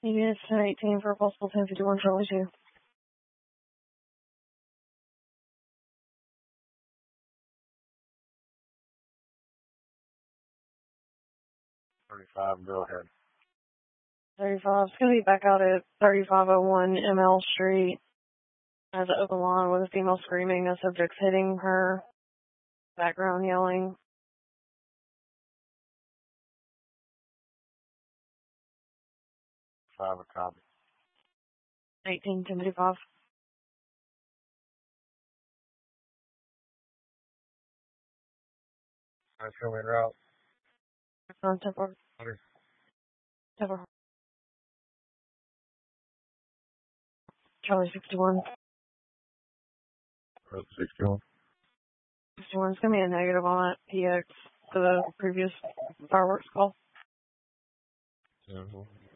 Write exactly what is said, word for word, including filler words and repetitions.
Maybe it's ten eighteen for a possible ten fifty-one Charlie two. thirty-five, go ahead. thirty-five. It's going to be back out at thirty-five oh one M L Street. Has an open lawn with a female screaming. A subject's hitting her. Background yelling. Five, a copy. eighteen ten fifty-five. That's going in route. On Temple. Hundred. Temple. Charlie sixty-one. sixty-one. sixty-one. It's going to be a negative on that P X for the previous fireworks call. Mm-hmm.